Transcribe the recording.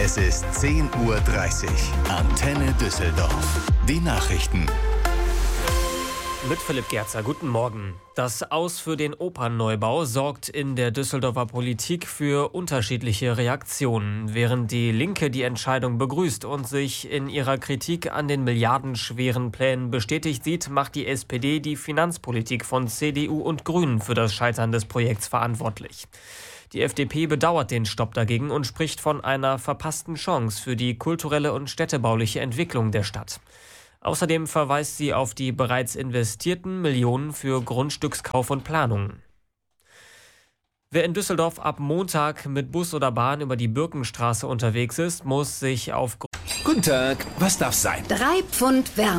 Es ist 10:30 Uhr. Antenne Düsseldorf. Die Nachrichten. Mit Philipp Gerzer, guten Morgen. Das Aus für den Opernneubau sorgt in der Düsseldorfer Politik für unterschiedliche Reaktionen. Während die Linke die Entscheidung begrüßt und sich in ihrer Kritik an den milliardenschweren Plänen bestätigt sieht, macht die SPD die Finanzpolitik von CDU und Grünen für das Scheitern des Projekts verantwortlich. Die FDP bedauert den Stopp dagegen und spricht von einer verpassten Chance für die kulturelle und städtebauliche Entwicklung der Stadt. Außerdem verweist sie auf die bereits investierten Millionen für Grundstückskauf und Planung. Wer in Düsseldorf ab Montag mit Bus oder Bahn über die Birkenstraße unterwegs ist, muss sich auf... Guten Tag, was darf sein? 3 Pfund Wärme.